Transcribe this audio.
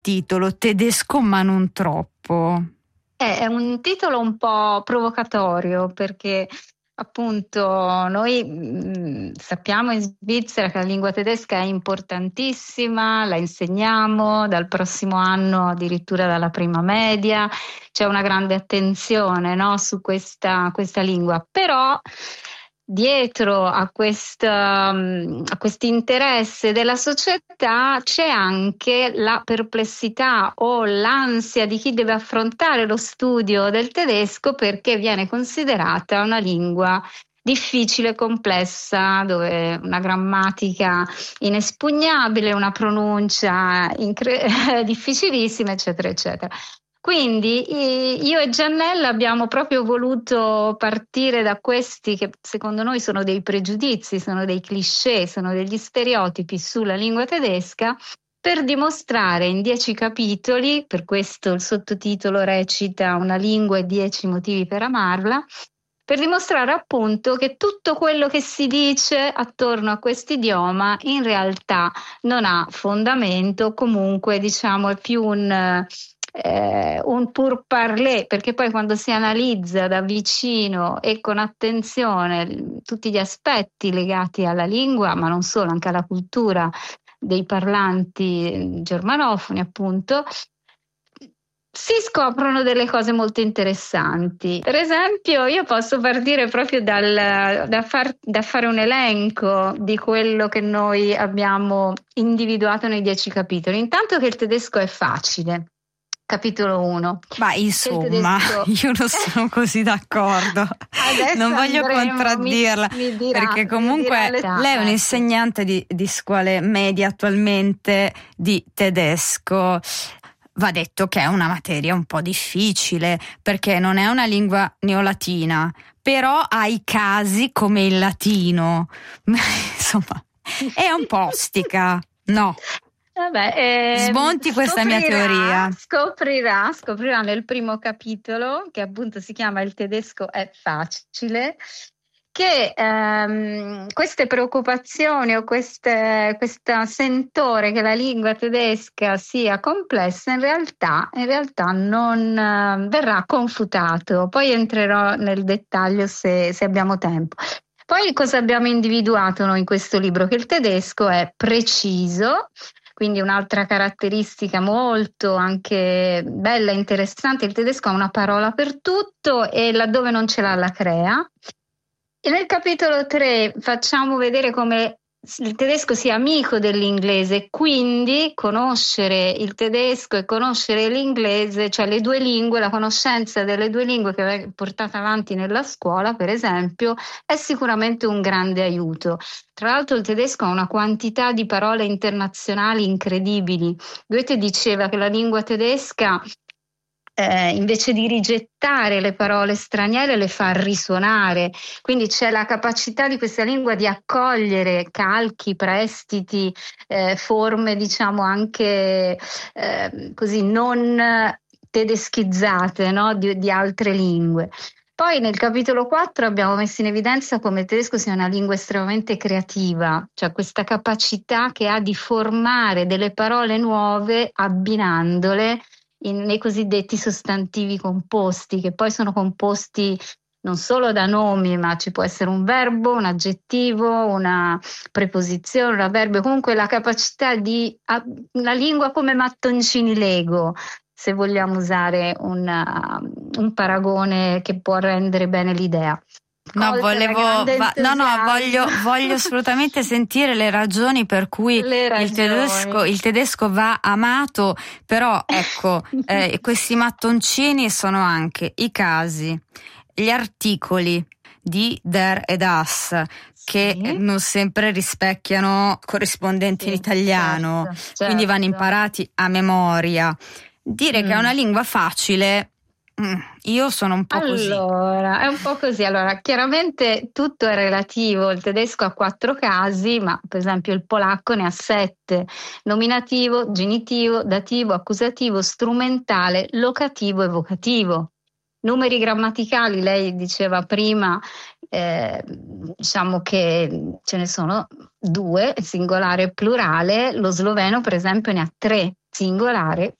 titolo, tedesco ma non troppo. È un titolo un po' provocatorio perché appunto noi sappiamo in Svizzera che la lingua tedesca è importantissima, la insegniamo dal prossimo anno, addirittura dalla prima media, c'è una grande attenzione, no, su questa lingua, però dietro a questo interesse della società c'è anche la perplessità o l'ansia di chi deve affrontare lo studio del tedesco perché viene considerata una lingua difficile, complessa, dove una grammatica inespugnabile, una pronuncia difficilissima, eccetera, eccetera. Quindi io e Giannella abbiamo proprio voluto partire da questi che secondo noi sono dei pregiudizi, sono dei cliché, sono degli stereotipi sulla lingua tedesca per dimostrare in 10 capitoli, per questo il sottotitolo recita Una lingua e 10 motivi per amarla, per dimostrare appunto che tutto quello che si dice attorno a quest'idioma in realtà non ha fondamento, comunque diciamo è più un pourparlers, perché poi quando si analizza da vicino e con attenzione tutti gli aspetti legati alla lingua, ma non solo, anche alla cultura dei parlanti germanofoni, appunto, si scoprono delle cose molto interessanti. Per esempio, io posso partire proprio da fare un elenco di quello che noi abbiamo individuato nei 10 capitoli. Intanto che il tedesco è facile. Capitolo 1. Ma insomma, io non sono così d'accordo. Non voglio contraddirla, perché comunque lei è un'insegnante di scuole medie attualmente di tedesco. Va detto che è una materia un po' difficile, perché non è una lingua neolatina, però ha i casi come il latino. Insomma, è un po' ostica, no? Vabbè, smonti questa mia teoria. Scoprirà nel primo capitolo, che appunto si chiama Il tedesco è facile, che queste preoccupazioni o questo sentore che la lingua tedesca sia complessa in realtà non verrà confutato. Poi entrerò nel dettaglio se abbiamo tempo. Poi cosa abbiamo individuato noi in questo libro? Che il tedesco è preciso. Quindi un'altra caratteristica molto anche bella e interessante, il tedesco ha una parola per tutto e laddove non ce l'ha la crea. E nel capitolo 3 facciamo vedere come il tedesco sia amico dell'inglese, quindi conoscere il tedesco e conoscere l'inglese, cioè le due lingue, la conoscenza delle due lingue che è portata avanti nella scuola, per esempio, è sicuramente un grande aiuto. Tra l'altro il tedesco ha una quantità di parole internazionali incredibili. Goethe diceva che la lingua tedesca invece di rigettare le parole straniere le fa risuonare, quindi c'è la capacità di questa lingua di accogliere calchi, prestiti, forme diciamo anche così non tedeschizzate, no? di altre lingue. Poi nel capitolo 4 abbiamo messo in evidenza come il tedesco sia una lingua estremamente creativa, cioè questa capacità che ha di formare delle parole nuove abbinandole nei cosiddetti sostantivi composti, che poi sono composti non solo da nomi, ma ci può essere un verbo, un aggettivo, una preposizione, un avverbio, comunque la capacità di una lingua come mattoncini Lego, se vogliamo usare un paragone che può rendere bene l'idea. No, voglio assolutamente sentire le ragioni per cui il tedesco va amato, però ecco, questi mattoncini sono anche i casi, gli articoli di der e das, che non sempre rispecchiano corrispondenti in italiano, certo. Quindi vanno imparati a memoria. Dire che è una lingua facile, io sono un po' così. Allora, è un po' così. Allora, chiaramente tutto è relativo. Il tedesco ha 4 casi, ma per esempio il polacco ne ha 7. Nominativo, genitivo, dativo, accusativo, strumentale, locativo e vocativo. Numeri grammaticali, lei diceva prima, diciamo che ce ne sono 2, singolare e plurale. Lo sloveno, per esempio, ne ha 3, singolare